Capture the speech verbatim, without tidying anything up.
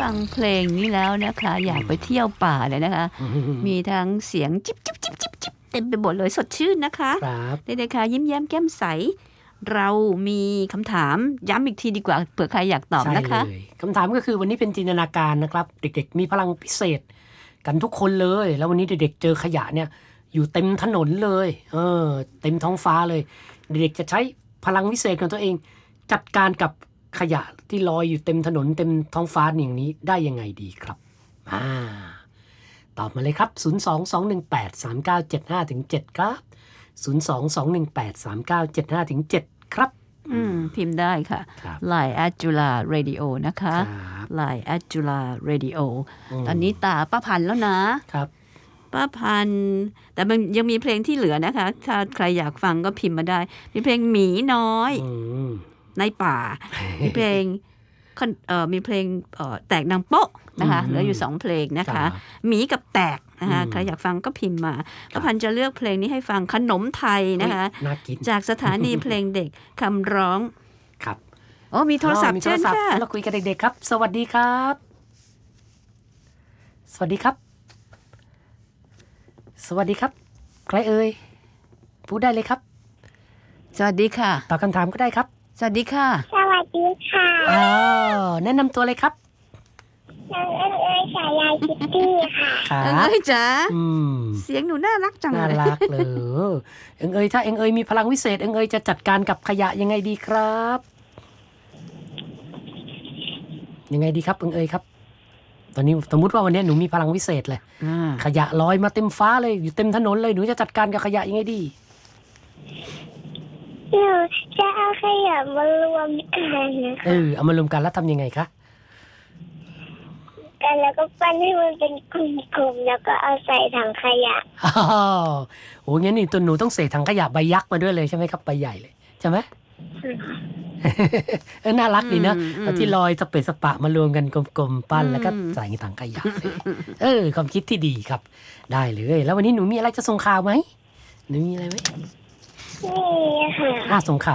ฟังเพลงนี้แล้วนะคะอยากไปเที่ยวป่าเลยนะคะมีทั้งเสียงจิ๊บจิ๊บจิ๊บจิ๊บจิ๊บเต็มไปหมดเลยสดชื่นนะคะครับเด็กๆค่ะยิ้มแย้มแก้มใสเรามีคำถามย้ำอีกทีดีกว่าเผื่อใครอยากตอบนะคะใช่เลยคำถามก็คือวันนี้เป็นจินตนาการนะครับเด็กๆมีพลังพิเศษกันทุกคนเลยแล้ววันนี้เด็กๆเจอขยะเนี่ยอยู่เต็มถนนเลยเออเต็มท้องฟ้าเลยเด็กๆจะใช้พลังวิเศษของตัวเองจัดการกับขยะที่ลอยอยู่เต็มถนนเต็มท้องฟ้าอย่างนี้ได้ยังไงดีครับอ่าตอบมาเลยครับศูนย์ สอง สอง หนึ่ง แปด สาม เก้า เจ็ด ห้า ถึง เจ็ดครับศูนย์ สอง สอง หนึ่ง แปด สาม เก้า เจ็ด ห้า ถึง เจ็ดครับอืมพิมพ์ได้ค่ะ Line at Jula Radio นะคะ Line at Jula Radio ตอนนี้ตาป้าพันธุ์แล้วนะครับป้าพันธุ์แต่มันยังมีเพลงที่เหลือนะคะถ้าใครอยากฟังก็พิมพ์มาได้มีเพลงหมีน้อยในป่ามีเพลงเอ่อมีเพลงเอ่อแตกนางโป๊ะนะคะเหลืออยู่สองเพลงนะคะหมีกับแตกนะคะใครอยากฟังก็พิมพ์มาป้าพันธุ์จะเลือกเพลงนี้ให้ฟังขนมไทยนะคะจากสถานีเพลงเด็กคำร้องครับโอ้มีโทรศัพท์เชิญค่ะเราคุยกับเด็กๆครับสวัสดีครับสวัสดีครับสวัสดีครับใครเอ่ยพูดได้เลยครับสวัสดีค่ะตอบคำถามก็ได้ครับสวัสดีค่ะสวัสดีค่ะอ๋อแนะนำตัวเลยครับน้องเอิงเอ๋ยฉายาคิตตี้ค่ะครับเอิงเอ๋ยจ๋ามเสียงหนูน่ารักจังเลยน่ารักเลยเอิงเอ๋ยถ้าเอิงเอ๋ยมีพลังวิเศษเอิงเอ๋ยจะจัดการกับขยะยังไงดีครับยังไงดีครับเอิงเอ๋ยครับตอนนี้สมมุติว่าวันนี้หนูมีพลังวิเศษเลยขยะลอยมาเต็มฟ้าเลยอยู่เต็มถนนเลยหนูจะจัดการกับขยะยังไงดีหนูจะเอาขยะมารวมกันเออเอามารวมกันแล้วทำยังไงคะกันแล้วก็ปั้นให้มันเป็นกลุ่มๆแล้วก็เอาใส่ถังขยะอ๋อโหงั้นนี่ตัวหนูต้องเสกถังขยะใบยักษ์มาด้วยเลยใช่ไหมครับใบใหญ่เลยใช่ไหมเออน่ารักดีนะที่ลอยสเปซสปะมารวมกันกลมๆปั้นแล้วก็ใส่ถังขยะเลยเออความคิดที่ดีครับได้เลยแล้ววันนี้หนูมีอะไรจะส่งข่าวไหมหนูมีอะไรไหมนี่ค่ะอ่าส่งข่าว